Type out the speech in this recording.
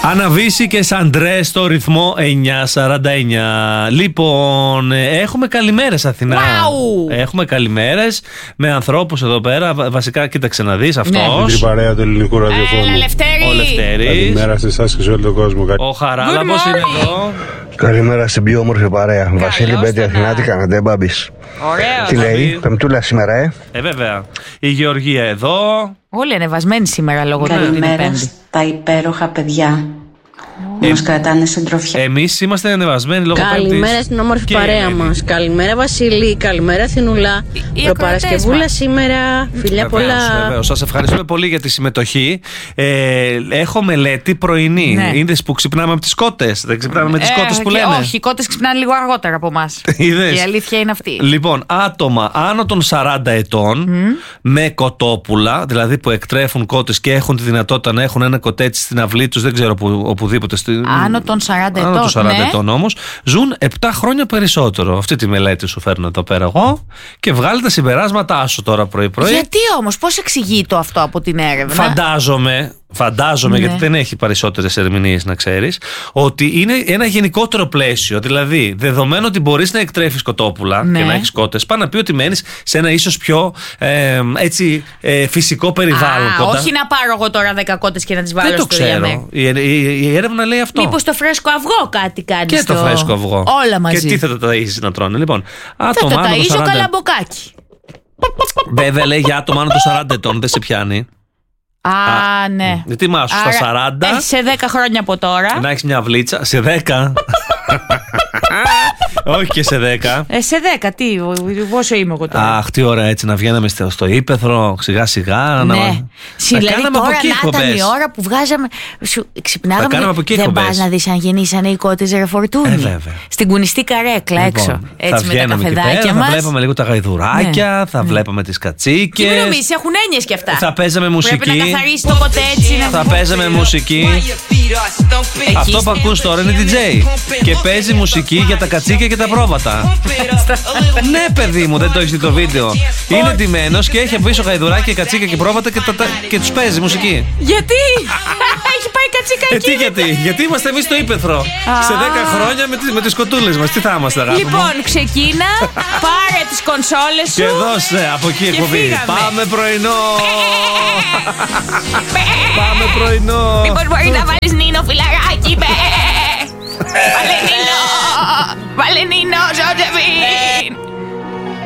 Αναβήσει και Σαντρέ στο ρυθμό 949. Λοιπόν, έχουμε καλημέρες Αθηνά. Έχουμε καλημέρες με ανθρώπους εδώ πέρα. Βασικά, κοίταξε να δεις αυτός. Με την παρέα του ελληνικού ραδιοφώνου. Ο Λευτέρης. Καλημέρα σε εσάς και σε όλο τον κόσμο. Ο Χαράλαμπος είναι εδώ. Καλημέρα στην πιο όμορφη παρέα. Βασίλη Μπέτη Αθηνά, τι κάνετε, μπάμπης? Ωραίο. Τι λέει, Πεμπτούλα σήμερα, βέβαια. Η Γεωργία εδώ. Όλοι ανεβασμένοι σήμερα λόγω του ότι είναι Πέμπτη. Τα υπέροχα παιδιά. Μας κρατάνε συντροφιά. Εμείς είμαστε ανεβασμένοι λόγω Πέμπτης. Καλημέρα στην όμορφη παρέα μας. Καλημέρα Βασίλη, καλημέρα Αθηνούλα. Προπαρασκευούλα σήμερα. Φιλιά πολλά. Βεβαίως. Σας ευχαριστούμε πολύ για τη συμμετοχή. Έχω μελέτη πρωινή. Ναι. Είδες που ξυπνάμε από τις κότες? Δεν ξυπνάμε με τις κότες που λένε? Όχι, οι κότες ξυπνάνε λίγο αργότερα από εμάς. Είδες? Η αλήθεια είναι αυτή. Λοιπόν, άτομα άνω των 40 ετών με κοτόπουλα, δηλαδή που εκτρέφουν κότες και έχουν τη δυνατότητα να έχουν ένα κοτέτσι στην αυλή τους, δεν ξέρω οπουδήποτε. Άνω των 40 ετών. Άνω των 40 ετών όμως, ζουν 7 χρόνια περισσότερο. Αυτή τη μελέτη σου φέρνω εδώ πέρα εγώ και βγάλει τα συμπεράσματά σου τώρα πρωί-πρωί. Γιατί όμως, πώς εξηγεί το αυτό από την έρευνα? Φαντάζομαι, γιατί δεν έχει περισσότερες ερμηνείες να ξέρεις, ότι είναι ένα γενικότερο πλαίσιο. Δηλαδή, δεδομένου ότι μπορείς να εκτρέφεις κοτόπουλα και να έχεις κότες, πάει να πει ότι μένεις σε ένα ίσως πιο φυσικό περιβάλλον. Κοντά. Όχι να πάρω εγώ τώρα 10 κότες και να τις βάλω στο διαμέρισμα. Η έρευνα λέει αυτό. Μήπως το φρέσκο αυγό κάτι κάνει? Και το φρέσκο αυγό. Όλα μαζί. Και τι θα το ταΐζεις να τρώνε? Λοιπόν, θα το ταΐζω καλαμποκάκι. Βέβαια λέει για άτομα άνω των 40 ετών, δεν σε πιάνει. Ναι. Γιατί μάσου στα 40. Σε 10 χρόνια από τώρα. Να έχεις μια βλίτσα. Σε 10. Όχι και σε 10. Σε 10, τι, πόσο είμαι εγώ τώρα? Αχ, τι ώρα έτσι να βγαίναμε στο ύπαιθρο, σιγά σιγά. Ναι. Δηλαδή τώρα να ήταν η ώρα που βγάζαμε. Ξυπνάγαμε. Δεν πας να δεις αν γεννήσανε οι κότες ρε Φορτούνη? Στην κουνιστή καρέκλα έξω. Έτσι με τα καφεδάκια μας. Θα βλέπαμε λίγο τα γαϊδουράκια, θα βλέπαμε τις κατσίκες. Τι νομίζεις, έχουν έννοιες κι αυτά. Θα παίζαμε μουσική. Πρέπει να καθαρίσει το κοτέτσι. Θα παίζαμε μουσική. Αυτό που ακούς τώρα είναι DJ. Και παίζει μουσική για τα κατσίκια και τα πρόβατα. Ναι, παιδί μου, δεν το έχεις δει το βίντεο? Είναι ντυμένος και έχει πίσω γαϊδουράκια, κατσίκια και πρόβατα και τους παίζει μουσική. Γιατί? Έχει πάει κατσίκα εκεί. Γιατί είμαστε εμείς στο ύπαιθρο. Σε 10 χρόνια με τις κοτούλες μας. Τι θα είμαστε, αγάπη μου? Λοιπόν, ξεκίνα, πάρε τις κονσόλες σου και δώσε από εκεί εκπομπή. Πάμε πρωινό. Πάμε πρωινό. Μήπως μπορείς να βάλεις Νίνο φιλαράκι? Βάλε Νίνο, Ζώζεφιν.